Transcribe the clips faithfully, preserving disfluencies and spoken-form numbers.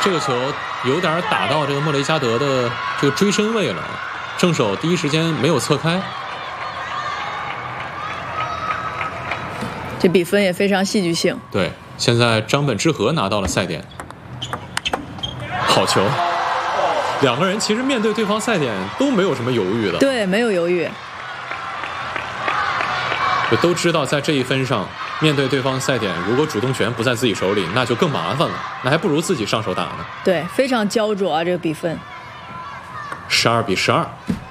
这个球有点打到这个莫雷加德的这个追身位了，正手第一时间没有侧开。 这比分也非常戏剧性。 对，现在张本智和拿到了赛点，好球！两个人其实面对对方赛点都没有什么犹豫的， 对，没有犹豫， 就都知道在这一分上面对对方赛点，如果主动权不在自己手里，那就更麻烦了，那还不如自己上手打呢。 对，非常焦灼啊，这个比分。 十二比十二。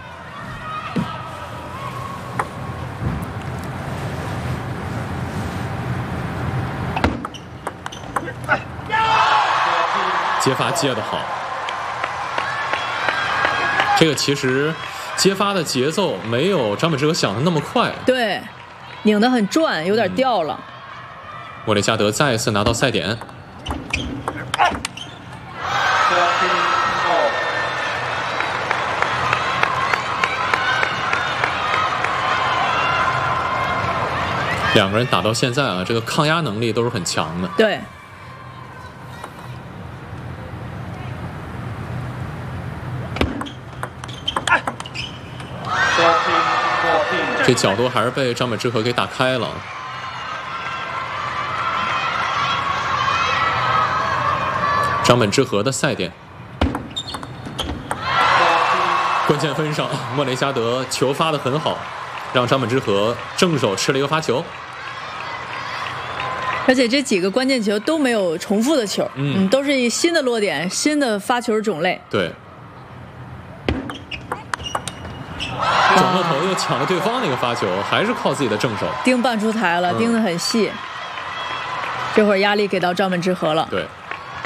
接发接得好，这个其实接发的节奏没有张本智和想的那么快， 对，拧得很转，有点掉了。 嗯、莫雷加德再一次拿到赛点，两个人打到现在啊，这个抗压能力都是很强的。 对。 这角度还是被张本智和给打开了。张本智和的赛点，关键分上，莫雷加德球发得很好，让张本智和正手吃了一个发球。 而且这几个关键球都没有重复的球，嗯，嗯都是新的落点，新的发球种类。 对。转过头又抢了对方那个发球，还是靠自己的正手盯半出台了，盯得很细。嗯、这会儿压力给到张本智和了。 对。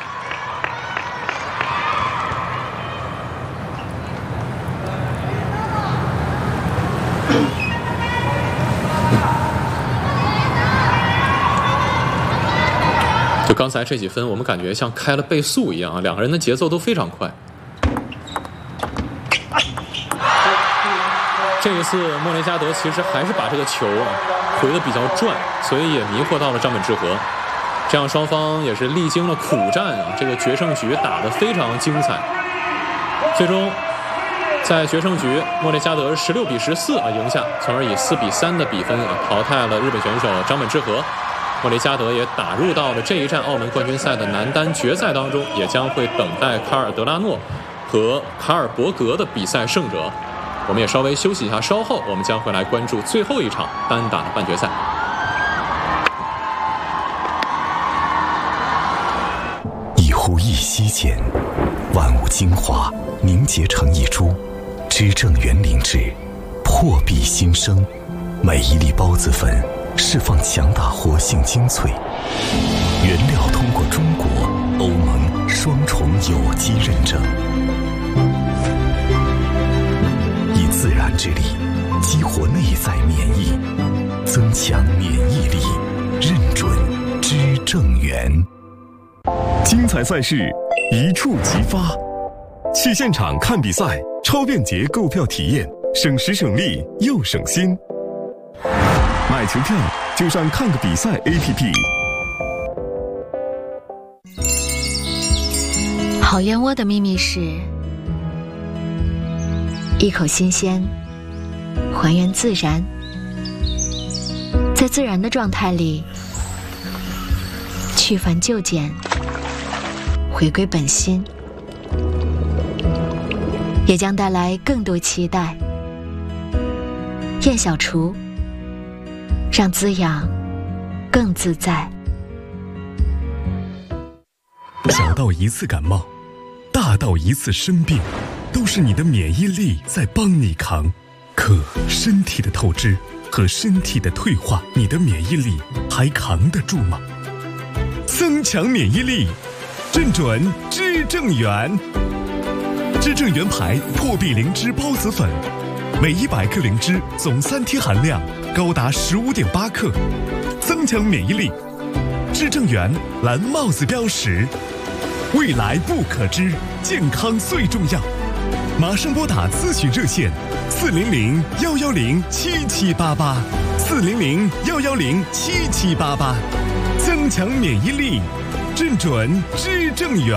就刚才这几分，我们感觉像开了倍速一样啊，两个人的节奏都非常快。这一次莫雷加德其实还是把这个球啊回得比较转，所以也迷惑到了张本智和。这样双方也是历经了苦战啊，这个决胜局打得非常精彩。最终在决胜局，莫雷加德十六比十四啊赢下，从而以四比三的比分啊淘汰了日本选手张本智和。莫雷加德也打入到了这一站澳门冠军赛的男单决赛当中，也将会等待卡尔德拉诺和卡尔伯格的比赛胜者。我们也稍微休息一下，稍后我们将会来关注最后一场单打的半决赛。 一呼一吸间，万物精华凝结成一株，知正园灵芝，破壁新生。每一粒孢子粉释放强大活性精粹，原料通过中国、欧盟双重有机认证。自然之力激活内在免疫，增强免疫力，认准知正园。 精彩赛事一触即发，去现场看比赛，超便捷购票体验，省时省力又省心。买球票就上看个比赛 A P P。 好燕窝的秘密是一口新鲜，还原自然，在自然的状态里去繁就简，回归本心，也将带来更多期待。燕小厨，让滋养更自在。 小到一次感冒，大到一次生病，都是你的免疫力在帮你扛。可身体的透支和身体的退化，你的免疫力还扛得住吗？增强免疫力，认准知正园。知正园牌破壁灵芝孢子粉，每一百克灵芝总三天含量高达十五点八克，增强免疫力。知正园蓝帽子标识，未来不可知，健康最重要。马上拨打咨询热线四零零幺幺零七七八八，四零零幺幺零七七八八，增强免疫力，认准知正园。